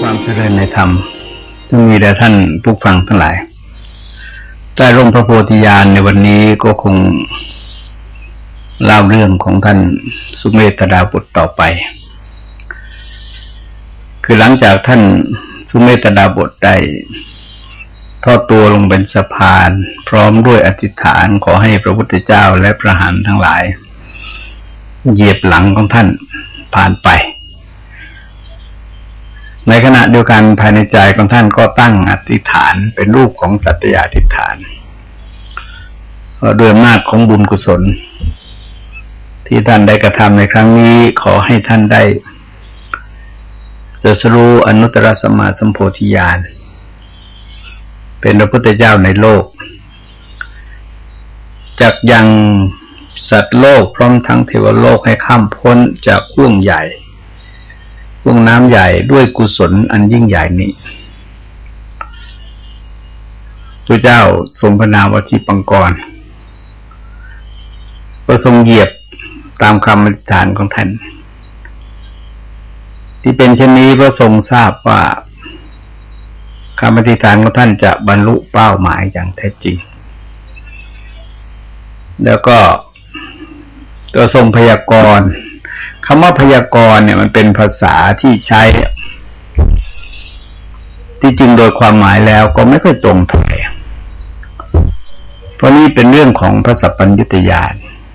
ความเจริญในธรรมจึงมีแด่ท่านผู้ฟังทั้งหลายใต้ร่มพระโพธิญาณในวันนี้ก็คงเล่าเรื่องของท่านสุเมธดาบทต่อไปคือหลังจากท่านสุเมธดาบทได้ทอดตัวลงเป็นสะพานพร้อมด้วยอธิษฐานขอให้พระพุทธเจ้าและพระหันทั้งหลายเหยียบหลังของท่านผ่านไปในขณะเดียวกันภายในใจของท่านก็ตั้งอธิษฐานเป็นรูปของสัตยาธิษฐานด้วยอำนาจของบุญกุศลที่ท่านได้กระทำในครั้งนี้ขอให้ท่านได้ตรัสรู้อนุตตรสัมมาสัมโพธิญาณเป็นพระพุทธเจ้าในโลกจักยังสัตว์โลกพร้อมทั้งเทวโลกให้ข้ามพ้นจากห่วงใหญ่ห่วงน้ำใหญ่ด้วยกุศลอันยิ่งใหญ่นี้พระเจ้าทรงพระนามวชิปังกรก็ทรงเหยียบตามคำอธิษฐานของท่านที่เป็นเช่นนี้เพราะทรงทราบว่าคำอธิษฐานของท่านจะบรรลุเป้าหมายอย่างแท้จริงแล้วก็ทรงพยากรณ์คำว่าพยากรณ์เนี่ยมันเป็นภาษาที่ใช้ที่จริงโดยความหมายแล้วก็ไม่ค่อยตรงเท่าไหร่เพราะนี่เป็นเรื่องของพระสัพพัญญุตญาณ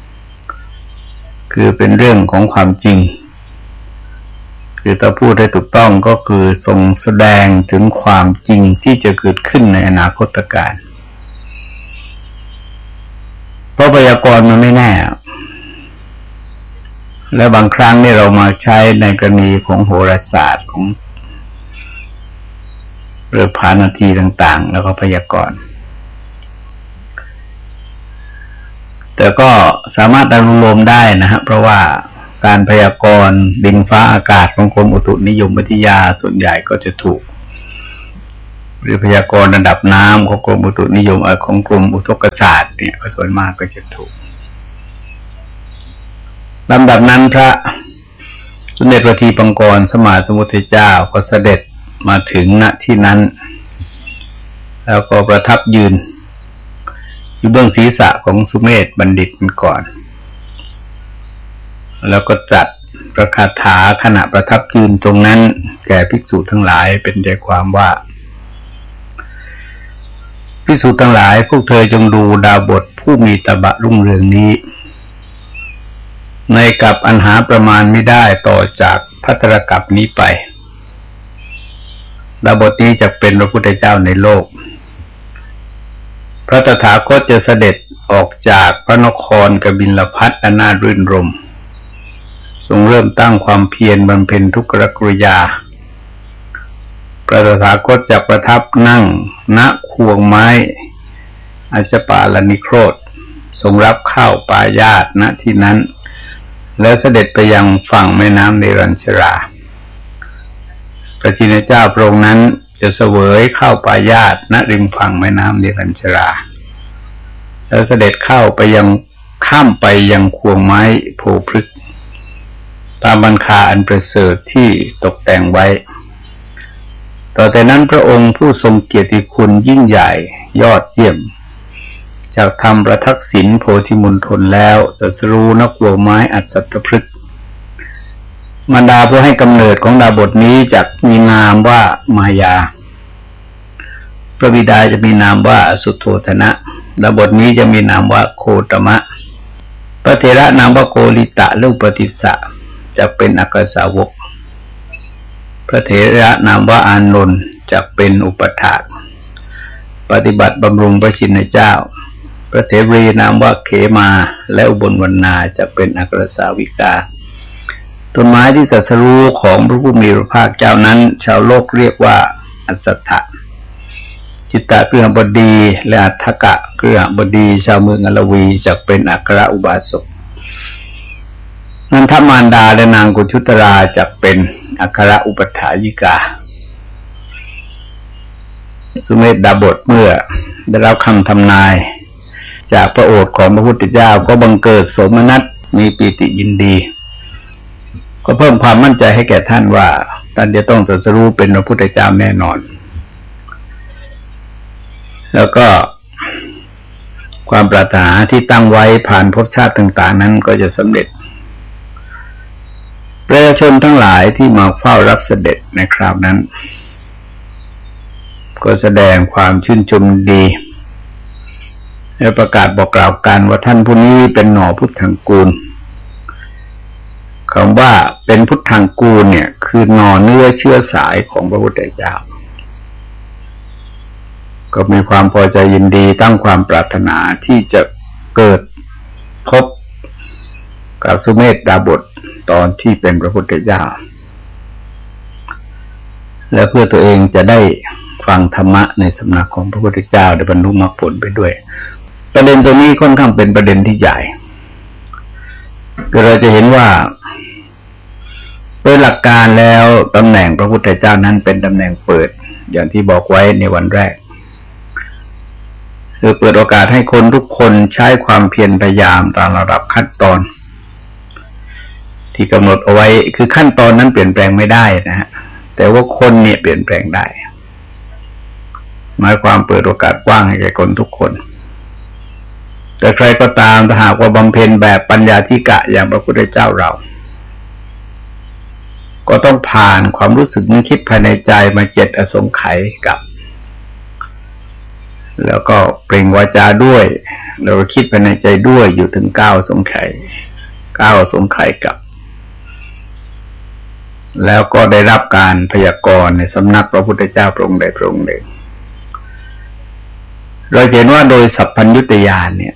คือเป็นเรื่องของความจริงคือถ้าพูดให้ถูกต้องก็คือทรงแสดงถึงความจริงที่จะเกิดขึ้นในอนาคตการเพราะพยากรณ์มันไม่แน่และบางครั้งนี่เรามาใช้ในกรณีของโหราศาสตร์ของเรื่องพานาทีต่างๆแล้วก็พยากรณ์แต่ก็สามารถอนุโลมได้นะฮะเพราะว่าการพยากรณ์ดินฟ้าอากาศของกรมอุตุนิยมวิทยาส่วนใหญ่ก็จะถูกหรือพยากรณ์ระดับน้ำของกรมอุตุนิยมของกรมอุทกศาสตร์เนี่ยก็ส่วนมากก็จะถูกลำดับนั้นพระสมเด็จพระทีปังกรสมมาสัมพุทธเจ้าก็เสด็จมาถึงณที่นั้นแล้วก็ประทับยืนอยู่เบื้องศีรษะของสุเมธบัณฑิตก่อนแล้วก็จัดประคาถาขณะประทับยืนตรงนั้นแก่ภิกษุทั้งหลายเป็นใจความว่าภิกษุทั้งหลายพวกเธอจงดูดาบทผู้มีตบะรุ่งเรืองนี้ในกับอันหาประมาณไม่ได้ต่อจากภัตตรกัปนี้ไปดาบทนี้จะเป็นพระพุทธเจ้าในโลกพระตถาคตจะเสด็จออกจากพระนครกบิลพัสอันน่ารื่นรมย์ทรงเริ่มตั้งความเพียรบำเพ็ญทุกขกริยาพระตถาคตจะประทับนั่งณควงไม้อัชปาลนิโครธทรงรับข้าวปายาตณที่นั้นแล้วเสด็จไปยังฝั่งแม่น้ำเนรัญชราพระชินเจ้าพระองค์นั้นจะเสวยข้าวปายาตณริมฝั่งแม่น้ำเนรัญชราแล้วเสด็จเข้าไปยังข้ามไปยังควงไม้โพพฤกษ์ตามบัญชาอันประเสริฐที่ตกแต่งไว้ต่อแต่นั้นพระองค์ผู้ทรงเกียรติคุณยิ่งใหญ่ยอดเยี่ยมจากทำประทักษิณโพธิมณฑลแล้วตรัสรู้นควงไม้อัศตพฤกษ์มารดาผู้ให้กำเนิดของดาบทนี้จักมีนามว่ามายาพระบิดาจะมีนามว่าสุโธธนะดาบทนี้จะมีนามว่าโคตมะพระเถระนามว่าโกลิตะหรืออุปติสสะจะเป็นอัครสาวกพระเถระนามว่าอานนท์จะเป็นอุปถากปฏิบัติบำรุงพระชินเจ้าพระเถรีนามว่าเขมาและอุบลวรรณาจะเป็นอัครสาวิกาต้นไม้ที่ตรัสรู้ของพระผู้มีพระภาคเจ้านั้นชาวโลกเรียกว่าอัสสัทธะจิตตะเครือหบดีและอัฏฐกะเครือหบดีชาวเมืองอลวีจะเป็นอัครอุบาสกนันทมารดาและนางกุชุตราจะเป็นอัครอุปถายิกาสุเมธดาบทเมื่อได้รับคำทำนายจากพระโอษฐ์ของพระพุทธเจ้าก็บังเกิดโสมนัสมีปีติยินดีก็เพิ่มความมั่นใจให้แก่ท่านว่าท่านจะต้องตรัสรู้เป็นพระพุทธเจ้าแน่นอนแล้วก็ความปรารถนาที่ตั้งไว้ผ่านภพชาติต่างๆนั้นก็จะสำเร็จประชาชนทั้งหลายที่มาเฝ้ารับเสด็จในคราวนั้นก็แสดงความชื่นชมดีและประกาศบอกกล่าวกันว่าท่านผู้นี้เป็นหน่อพุทธังกูลคำว่าเป็นพุทธังกูลเนี่ยคือหน่อเนื้อเชื้อสายของพระพุทธเจ้าก็มีความพอใจยินดีตั้งความปรารถนาที่จะเกิดพบกับสุเมธดาบทตอนที่เป็นพระพุทธเจ้าและเพื่อตัวเองจะได้ฟังธรรมะในสำนักของพระพุทธเจ้าได้บรรลุมรรคผลไปด้วยประเด็นตรงนี้ค่อนข้างเป็นประเด็นที่ใหญ่ก็เราจะเห็นว่าโดยหลักการแล้วตำแหน่งพระพุทธเจ้านั้นเป็นตำแหน่งเปิดอย่างที่บอกไว้ในวันแรกคือเปิดโอกาสให้คนทุกคนใช้ความเพียรพยายามตามระดับขั้นตอนที่กำหนดเอาไว้คือขั้นตอนนั้นเปลี่ยนแปลงไม่ได้นะฮะแต่ว่าคนเนี่ยเปลี่ยนแปลงได้หมายความเปิดโอกาสกว้างให้แก่คนทุกคนแต่ใครก็ตามถ้าหากว่าบำเพ็ญแบบปัญญาธิกะอย่างพระพุทธเจ้าเราก็ต้องผ่านความรู้สึกนึกคิดภายในใจมา7อสงไขยกับแล้วก็เปล่งวาจาด้วยแล้วก็คิดภายในใจด้วยอยู่ถึง9สงไขย9สงไขยกับแล้วก็ได้รับการพยากรณ์ในสำนักพระพุทธเจ้าพระองค์ใดพระองค์หนึ่งเราเห็นว่าโดยสัพพัญญุตญาณเนี่ย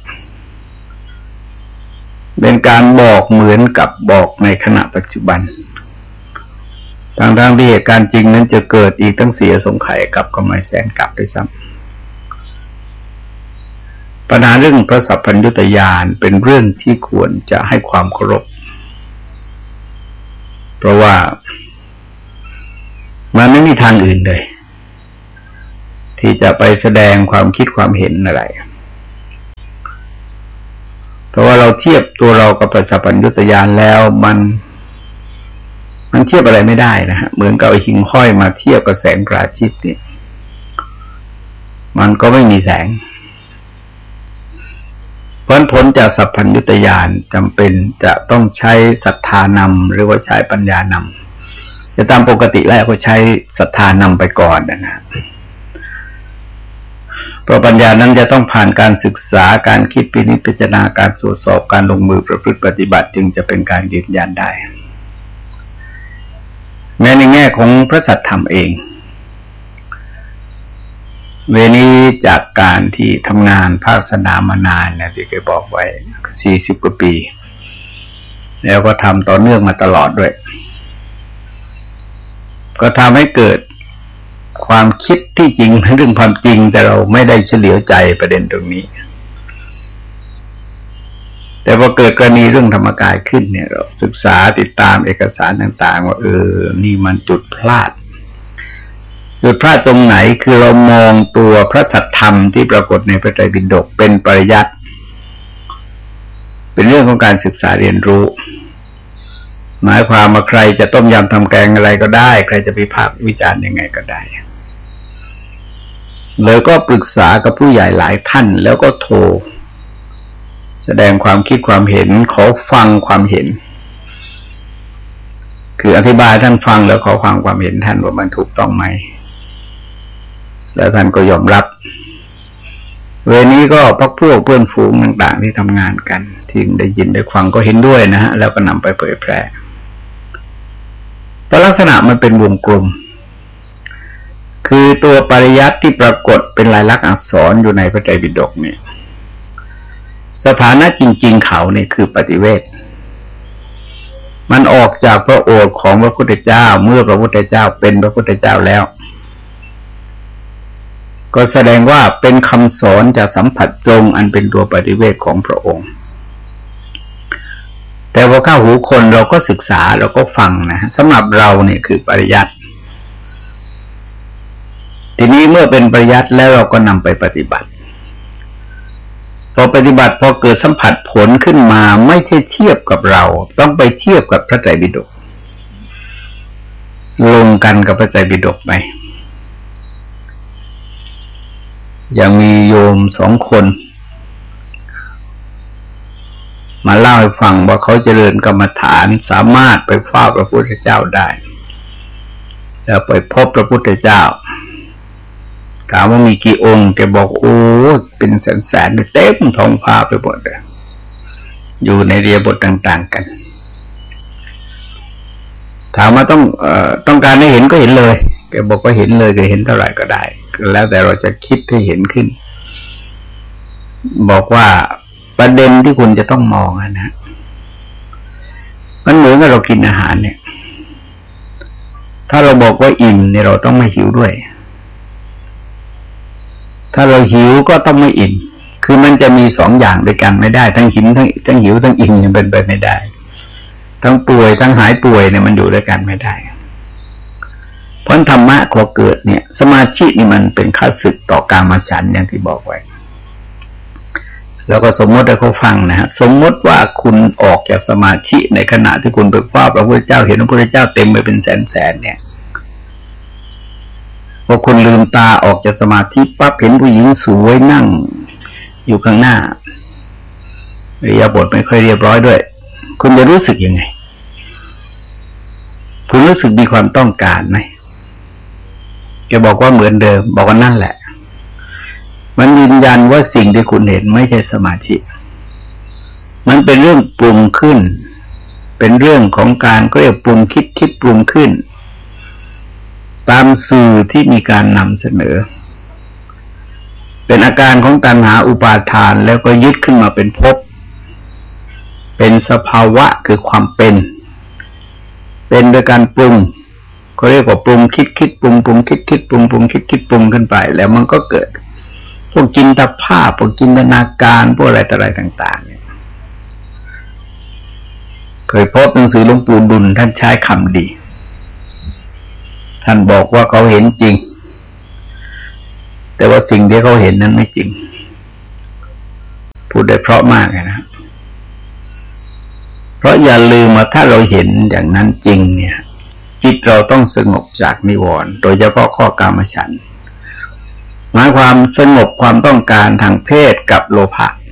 เป็นการบอกเหมือนกับบอกในขณะปัจจุบันทางที่เหตุการณ์จริงนั้นจะเกิดอีกตั้ง4อสงไขยกับก็ไม่แสนกับด้วยซ้ำปัญหาเรื่องพระสัพพัญญุตญาณเป็นเรื่องที่ควรจะให้ความเคารพเพราะว่ามันไม่มีทางอื่นเลยที่จะไปแสดงความคิดความเห็นอะไรเพราะว่าเราเทียบตัวเรากับพระสัพพัญญุตญาณแล้วมันเทียบอะไรไม่ได้นะฮะเหมือนกับหิ่งห้อยมาเทียบกับแสงพระอาทิตย์นี่มันก็ไม่มีแสงผลจากสัพพัญญุตญาณจำเป็นจะต้องใช้ศรัทธานำหรือว่าใช้ปัญญานำจะตามปกติแล้วก็ใช้ศรัทธานำไปก่อนนะเพราะปัญญานั้นจะต้องผ่านการศึกษาการคิดพิจารณาการตรวจสอบการลงมือประพฤติปฏิบัติจึงจะเป็นการยืนยันได้แม้ในแง่ของพระสัทธรรมเองเวนี้จากการที่ทำงานภาคสนามมานานนะที่เคยบอกไว้40 กว่าปีแล้วก็ทำต่อเนื่องมาตลอดด้วยก็ทำให้เกิดความคิดที่จริงเรื่องความจริงแต่เราไม่ได้เฉลียวใจประเด็นตรงนี้แต่พอเกิดกรณีเรื่องธรรมกายขึ้นเนี่ยเราศึกษาติดตามเอกสารต่างๆว่านี่มันจุดพลาดตรงไหนคือเรามองตัวพระสัทธรรมที่ปรากฏในพระไตรปิฎกเป็นปริยัติเป็นเรื่องของการศึกษาเรียนรู้หมายความว่าใครจะต้มยำทำแกงอะไรก็ได้ใครจะวิพากษ์วิจารณ์ยังไงก็ได้เลยก็ปรึกษากับผู้ใหญ่หลายท่านแล้วก็โทรแสดงความคิดความเห็นขอฟังความเห็นคืออธิบายท่านฟังแล้วขอฟังความเห็นท่านว่ามันถูกต้องไหมแล้วท่านก็ยอมรับเวลานี้ก็พวกเพื่อนฝูงต่างๆที่ทำงานกันที่ได้ยินได้ฟังก็เห็นด้วยนะฮะแล้วก็นำไปเผยแพร่แต่ลักษณะมันเป็นวงกลมคือตัวปริยัติที่ปรากฏเป็นลายลักษณ์อักษรอยู่ในพระไตรปิฎกเนี่ยสถานะจริงๆเขาเนี่ยคือปฏิเวทมันออกจากพระโอษฐ์ของพระพุทธเจ้าเมื่อพระพุทธเจ้าเป็นพระพุทธเจ้าแล้วก็แสดงว่าเป็นคำสอนจากสัมผัสตรงอันเป็นตัวปฏิเวทของพระองค์แต่พอเข้าหูคนเราก็ศึกษาเราก็ฟังนะสำหรับเราเนี่ยคือปริยัติทีนี้เมื่อเป็นปริยัติแล้วเราก็นำไปปฏิบัติพอปฏิบัติพอเกิดสัมผัสผลขึ้นมาไม่ใช่เทียบกับเราต้องไปเทียบกับพระไตรปิฎกลงกันกับพระไตรปิฎกไหมยังมีโยม2 คนมาเล่าให้ฟังว่าเขาเจริญกรรมฐานสามารถไปเฝ้าพระพุทธเจ้าได้แล้วไปพบพระพุทธเจ้าถามว่ามีกี่องค์แกบอกโอ้เป็นแสนๆเต็มท้องฟ้าไปหมดเลยอยู่ในเรียบทต่างๆกันถามว่าต้องการให้เห็นก็เห็นเลยแกบอกว่าเห็นเลยก็เห็นเท่าไหร่ก็ได้แล้วแต่เราจะคิดให้เห็นขึ้นบอกว่าประเด็นที่คุณจะต้องมองนะมันเหมือนกับเรากินอาหารเนี่ยถ้าเราบอกว่าอิ่มเนี่ยเราต้องไม่หิวด้วยถ้าเราหิวก็ต้องไม่อิ่มคือมันจะมี2 อย่างด้วยกันไม่ได้ทั้งหิวทั้งหิวทั้งอิ่มยังเป็นไปไม่ได้ทั้งป่วยทั้งหายป่วยเนี่ยมันอยู่ด้วยกันไม่ได้เพราะธรรมะขอเกิดเนี่ยสมาธินี่มันเป็นข้าศึกต่อกามฉันท์อย่างที่บอกไว้แล้วก็สมมติให้เขาฟังนะฮะสมมติว่าคุณออกจากสมาธิในขณะที่คุณไปเฝ้าพระพุทธเจ้าเห็นพระพุทธเจ้าเต็มไปเป็นแสนเนี่ยพอคุณลืมตาออกจากสมาธิปั๊บเห็นผู้หญิงสวยนั่งอยู่ข้างหน้าอิริยาบถไม่ค่อยเรียบร้อยด้วยคุณจะรู้สึกยังไงคุณรู้สึกมีความต้องการไหมแกบอกว่าเหมือนเดิมบอกว่านั่นแหละมันยืนยันว่าสิ่งที่คุณเห็นไม่ใช่สมาธิมันเป็นเรื่องปรุงขึ้นเป็นเรื่องของการก็เรียกปรุงคิดปรุงขึ้นตามสื่อที่มีการนำเสนอเป็นอาการของตัณหาอุปาทานแล้วก็ยึดขึ้นมาเป็นภพเป็นสภาวะคือความเป็นโดยการปรุงก็เรียกว่าปรุงคิดปรุงคิดปรุงคิดปรุงขึ้นไปแล้วมันก็เกิดพวกจินตภาพพวกจินตนาการพวกอะไรต่างๆเนี่ยเคยพบหนังสือหลวงปู่ดุลท่านใช้คำดีท่านบอกว่าเขาเห็นจริงแต่ว่าสิ่งที่เขาเห็นนั้นไม่จริงพูดได้เพราะมากนะเพราะอย่าลืมว่าถ้าเราเห็นอย่างนั้นจริงเนี่ยจิตเราต้องสงบจากนิวรณ์โดยเฉพาะข้อกามฉันท์หมายความสงบความต้องการทางเพศกับโลภะ